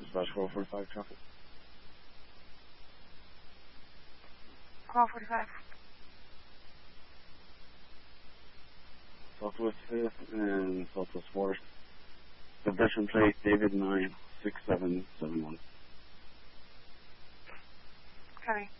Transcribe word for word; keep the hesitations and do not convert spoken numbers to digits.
Dispatch four forty-five traffic. four forty-five. Southwest fifth and Southwest fourth. Possession plate David nine six seven seven one. Copy.